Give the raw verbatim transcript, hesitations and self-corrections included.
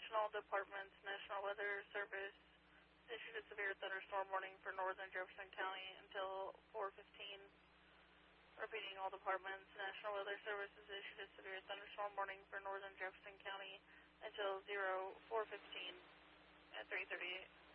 National Departments, National Weather Service issued a severe thunderstorm warning for northern Jefferson County until four fifteen. Repeating all departments, National Weather Service has issued a severe thunderstorm warning for northern Jefferson County until zero four fifteen at three thirty-eight.